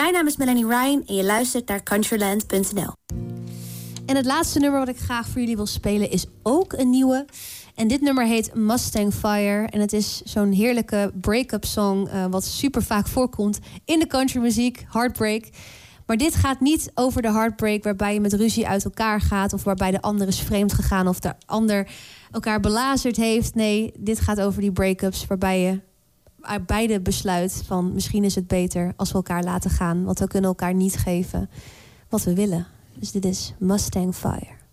Mijn naam is Melanie Ryan en je luistert naar Countryland.nl. En het laatste nummer wat ik graag voor jullie wil spelen is ook een nieuwe. En dit nummer heet Mustang Fire. En het is zo'n heerlijke break-up song wat super vaak voorkomt in de countrymuziek, heartbreak. Maar dit gaat niet over de heartbreak waarbij je met ruzie uit elkaar gaat, of waarbij de ander is vreemd gegaan of de ander elkaar belazerd heeft. Nee, dit gaat over die break-ups waarbij je beide besluit van misschien is het beter als we elkaar laten gaan. Want we kunnen elkaar niet geven wat we willen. Dus dit is Mustang Fire.